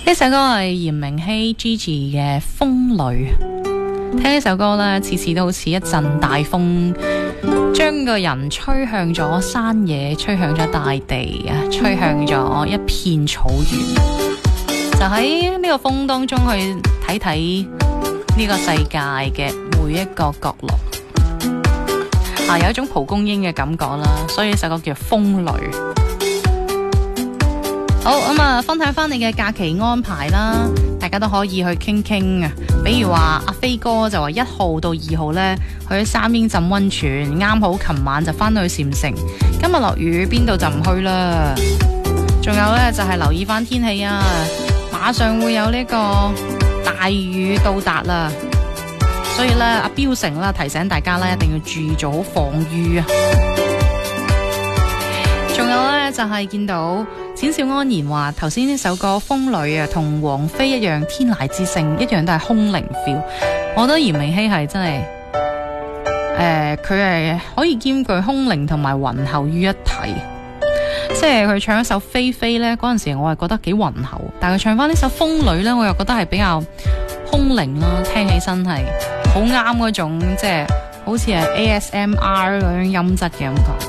呢首歌係嚴明熙 Gigi 嘅《風雷》。聽呢首歌呢，次次都好似一陣大風，將個人吹向咗山野，吹向咗大地啊，吹向咗一片草原。就喺呢個風當中去睇睇呢個世界嘅每一個角落，有一種蒲公英嘅感覺啦，所以呢首歌叫《風雷》。好咁啊，分享翻你嘅假期安排啦，大家都可以去傾傾啊。比如話阿飛哥就話1號到2號呢去咗三英浸溫泉，啱好琴晚就翻到去禪城，今日落雨邊度就唔去啦。仲有呢，就係留意翻天氣啊，馬上會有呢個大雨到達啦，所以呢，阿標成啦提醒大家呢，一定要注意做好防禦啊。仲有呢，就係見到淺笑安然話頭先呢首歌《風雷》啊，同王菲一樣天籟之聲，一樣都係空靈 feel。我覺得嚴明熙係真係，佢係可以兼具空靈同埋渾厚於一體。即係佢唱一首《飛飛》呢，嗰陣時我係覺得幾渾厚，但係佢唱翻呢首《風雷》呢，我又覺得係比較空靈啦，聽起身係好啱嗰種，即係好似係 ASMR 嗰種音質嘅感覺。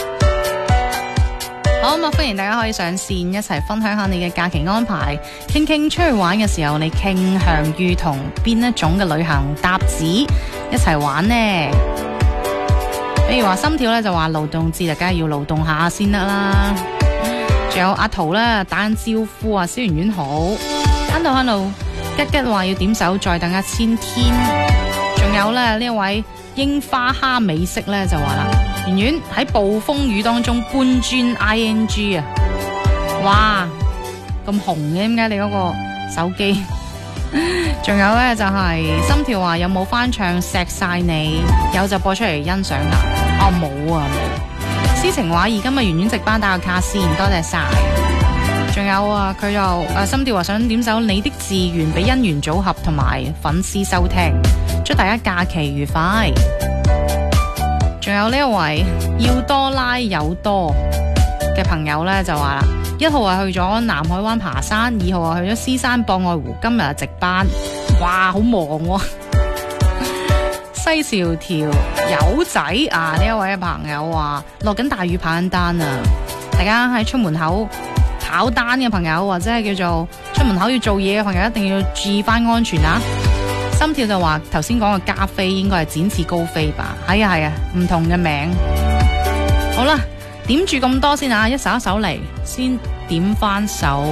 好咁啊！歡迎大家可以上線一齊分享下你嘅假期安排，傾傾出去玩嘅時候，你傾向於同邊一種嘅旅行搭子一齊玩呢？比如話心跳咧就話勞動節，梗係要勞動下先得啦。仲有阿桃咧打緊招呼啊，小圓圓好，hello，吉吉話要點首再等1000天。仲有咧呢一位櫻花蝦美式咧就話啦。圓圓喺暴風雨當中搬磚 ING 啊！哇，咁紅嘅，點解你嗰個手機？仲有呢，就係心跳話有冇翻唱錫晒你？有就播出嚟欣賞下。哦，冇啊冇。詩情話而今日圓圓值班打個卡先，多謝晒。仲有啊，佢就心跳話想點首你的志願俾姻緣組合同埋粉絲收聽，祝大家假期愉快。仲有呢一位要多拉有多嘅朋友呢，就話啦，1號係去咗南海灣爬山，2號係去咗獅山博愛湖，今日值班，哇，好忙喎！西潮條友仔啊，呢一位朋友話落緊大雨跑緊單啊，大家喺出門口跑單嘅朋友，或者係叫做出門口要做嘢嘅朋友，一定要注意翻安全啊！心跳就話頭先講嘅加菲應該係展翅高飛吧？係啊，唔同嘅名。好啦，點住咁多先啊，一首一首嚟，先點翻首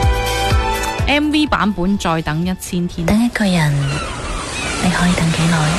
MV 版本，再等1000天。 等一個人，你可以等幾耐？